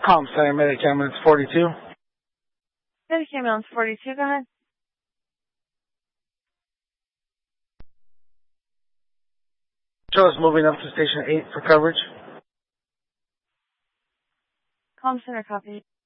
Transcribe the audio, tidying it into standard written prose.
Com Center, Medic Ambulance 42. Medic Ambulance 42, go ahead. Show us moving up to Station 8 for coverage. Com Center, copy.